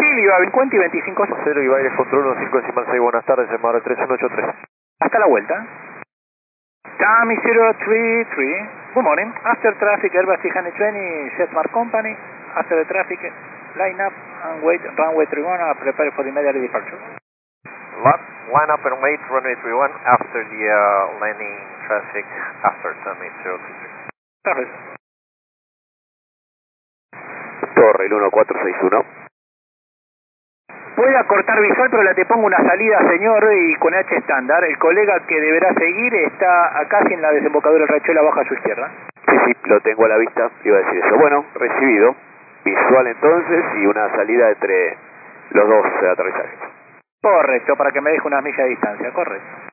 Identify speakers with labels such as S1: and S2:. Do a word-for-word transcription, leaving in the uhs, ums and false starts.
S1: Brasil, iba cincuenta y veinticinco.
S2: cero, Ibaires Control uno cinco decimal seis, buenas tardes, Emar tres uno ocho tres.
S1: Hasta la vuelta. Tami cero tres tres. Good morning. After traffic, Airbus three twenty, Jetmark Company. After the traffic, line up and wait, runway three one, uh, prepare for immediate departure.
S2: Line up and wait, runway three one, after the uh, landing traffic, after Tami cero tres tres.
S1: Perfecto.
S2: Torre, el uno cuatro seis uno.
S1: Voy a cortar visual, pero le te pongo una salida, señor, y con H estándar. El colega que deberá seguir está acá, en la desembocadura del Rachuela, baja a su izquierda.
S2: Sí, sí, lo tengo a la vista, iba a decir eso. Bueno, recibido. Visual entonces y una salida entre los dos aterrizajes.
S1: Correcto, para que me deje una milla de distancia, correcto.